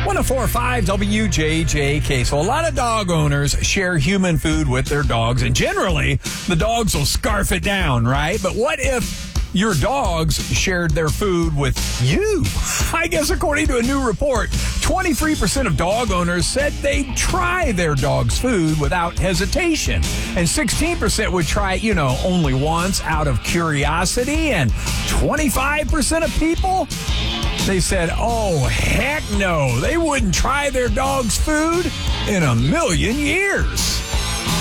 1045 WJJK. So a lot of dog owners share human food with their dogs, and generally the dogs will scarf it down, right? But what if your dogs shared their food with you? I guess according to a new report, 23% of dog owners said they'd try their dog's food without hesitation. And 16% would try, only once out of curiosity. And 25% of people, they said, oh, heck no, they wouldn't try their dog's food in a million years.